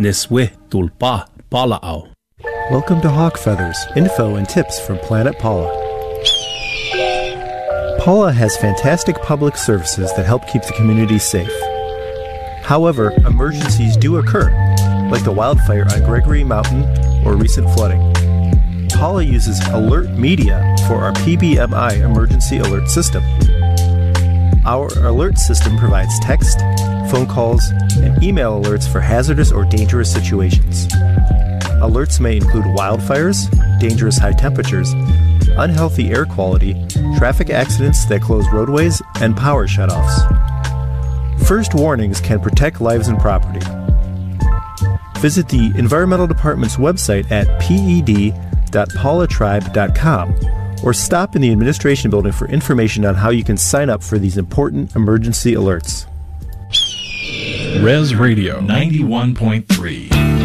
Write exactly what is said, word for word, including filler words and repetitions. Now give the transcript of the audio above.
Neswe tulpa pala'au. Welcome to Hawk Feathers, info and tips from Planet Paula. Paula has fantastic public services that help keep the community safe. However, emergencies do occur, like the wildfire on Gregory Mountain or recent flooding. Paula uses Alert Media for our P B M I emergency alert system. Our alert system provides text, phone calls, and email alerts for hazardous or dangerous situations. Alerts may include wildfires, dangerous high temperatures, unhealthy air quality, traffic accidents that close roadways, and power shutoffs. First warnings can protect lives and property. Visit the Environmental Department's website at p e d dot paula tribe dot com or stop in the administration building for information on how you can sign up for these important emergency alerts. Res Radio ninety-one point three.